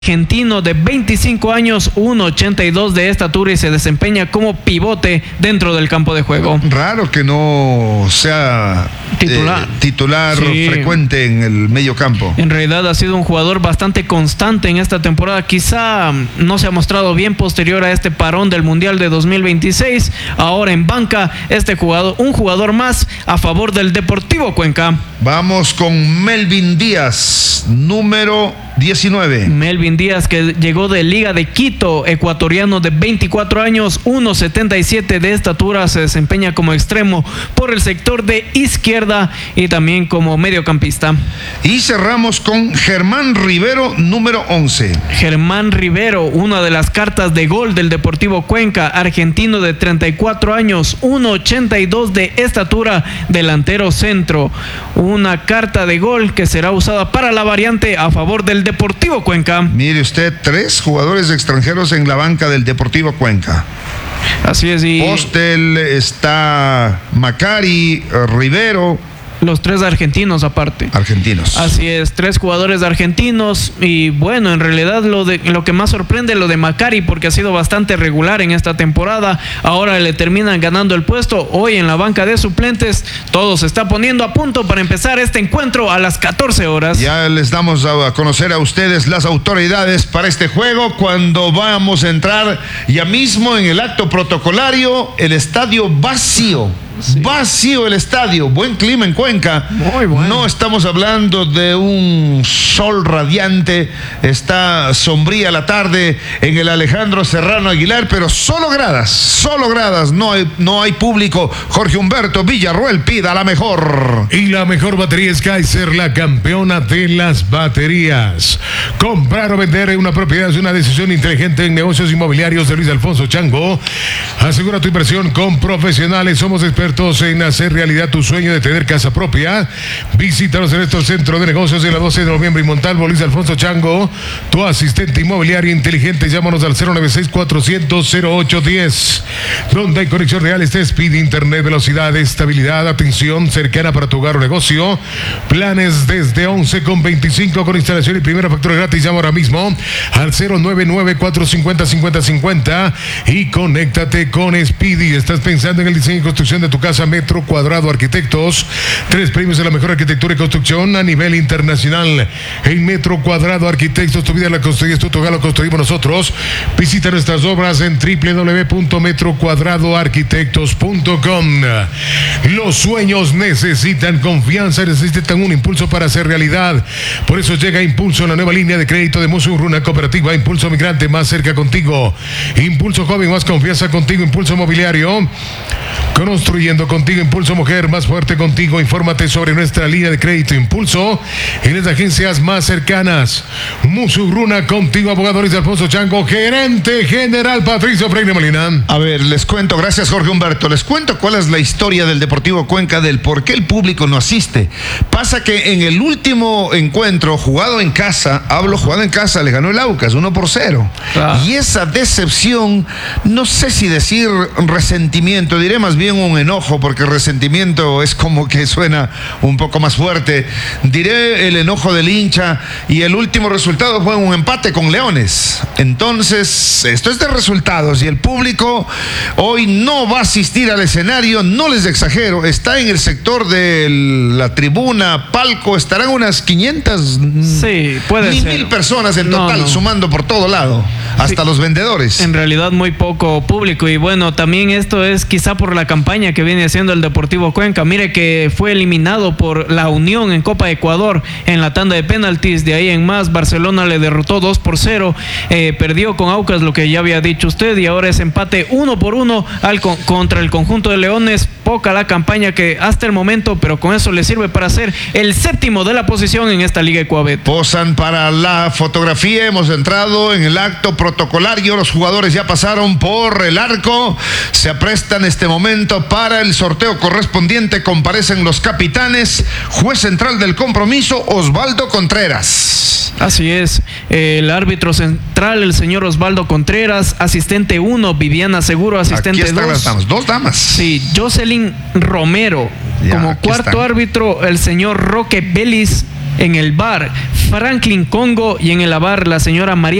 argentino de 25 años, 1.82 de estatura y se desempeña como pivote dentro del campo de juego. Raro que no sea titular sí, frecuente en el medio campo. En realidad ha sido un jugador bastante constante en esta temporada. Quizá no se ha mostrado bien posterior a este parón del Mundial de 2026. Ahora en banca, un jugador más a favor del Deportivo Cuenca. Vamos con Melvin Díaz, número 19. Melvin Díaz, que llegó de Liga de Quito, ecuatoriano de 24 años, 1.77 de estatura, se desempeña como extremo por el sector de izquierda y también como mediocampista. Y cerramos con Germán Rivero, número 11. Germán Rivero, una de las cartas de gol del Deportivo Cuenca, argentino de 34 años, 1.82 de estatura, delantero centro. Una carta de gol que será usada para la variante a favor del Deportivo Cuenca. Mire usted, 3 jugadores extranjeros en la banca del Deportivo Cuenca. Así es. Y Postel, está Macari, Rivero. Los 3 argentinos aparte. Argentinos. Así es, 3 jugadores argentinos. Y bueno, en realidad lo que más sorprende es lo de Macari, porque ha sido bastante regular en esta temporada. Ahora le terminan ganando el puesto. Hoy en la banca de suplentes, todo se está poniendo a punto para empezar este encuentro a las 14 horas. Ya les damos a conocer a ustedes las autoridades para este juego cuando vamos a entrar ya mismo en el acto protocolario, el estadio vacío. Sí. Vacío el estadio, buen clima en Cuenca. Muy bueno. No estamos hablando de un sol radiante, está sombría la tarde en el Alejandro Serrano Aguilar, pero solo gradas, no hay público. Jorge Humberto Villarroel, pida la mejor. Y la mejor batería es Kaiser, la campeona de las baterías. Comprar o vender una propiedad es una decisión inteligente en negocios inmobiliarios de Luis Alfonso Chango. Asegura tu inversión con profesionales, somos expertos en hacer realidad tu sueño de tener casa propia. Visítanos en nuestro centro de negocios de la 12 de noviembre y Montalvo. Luis Alfonso Chango, tu asistente inmobiliario inteligente. Llámanos al 096-400-0810. Donde hay conexión real, Speed, internet, velocidad, estabilidad, atención cercana para tu hogar o negocio. Planes desde 11,25 con instalación y primera factura gratis. Llama ahora mismo al 099-450-5050 y conéctate con Speedy. ¿Estás pensando en el diseño y construcción de tu casa? Metro Cuadrado Arquitectos, 3 premios de la mejor arquitectura y construcción a nivel internacional. En Metro Cuadrado Arquitectos, tu vida la construyes tú, tu hogar lo construimos nosotros. Visita nuestras obras en www.metrocuadradoarquitectos.com. Los sueños necesitan confianza, necesitan un impulso para hacer realidad. Por eso llega Impulso, la nueva línea de crédito de Musurruna Cooperativa. Impulso Migrante, más cerca contigo. Impulso Joven, más confianza contigo. Impulso Mobiliario, construyendo contigo. Impulso Mujer, más fuerte contigo. Infórmate sobre nuestra línea de crédito Impulso en las agencias más cercanas. Musurruna contigo, abogado Luis Alfonso Chango, gerente general Patricio Freire Molina. A ver, les cuento, gracias Jorge Humberto, les cuento cuál es la historia del Deportivo Cuenca, del por qué el público no asiste. Pasa que en el último encuentro jugado en casa, le ganó el Aucas 1-0. Y esa decepción, no sé si decir resentimiento, diré más bien un enojo, porque resentimiento es como que suena un poco más fuerte. Diré el enojo del hincha, y el último resultado fue un empate con Leones. Entonces, esto es de resultados, y el público hoy no va a asistir al escenario, no les exagero, está en el sector de la tribuna, palco, estarán unas 500, sí, puede ser 1,000 personas en total, sumando por todo lado, hasta los vendedores. En realidad muy poco público, y bueno, también esto es quizá por la campaña que viene haciendo el Deportivo Cuenca. Mire que fue eliminado por la Unión en Copa Ecuador en la tanda de penaltis. De ahí en más, Barcelona le derrotó 2-0, perdió con Aucas, lo que ya había dicho usted, y ahora es empate 1-1 contra el conjunto de Leones. Poca la campaña que hasta el momento, pero con eso le sirve para ser el 7º de la posición en esta Liga Ecuabet. Posan para la fotografía, hemos entrado en el acto protocolario, los jugadores ya pasaron por el arco, se aprestan este momento para el sorteo correspondiente. Comparecen los capitanes, juez central del compromiso, Osvaldo Contreras. Así es, el árbitro central, el señor Osvaldo Contreras, asistente 1, Viviana Seguro, asistente 2. Aquí están las damas, 2 damas. Sí, Jocelyn Romero. Ya, como cuarto árbitro, el señor Roque Vélez. En el bar, Franklin Congo, y en el bar, la señora María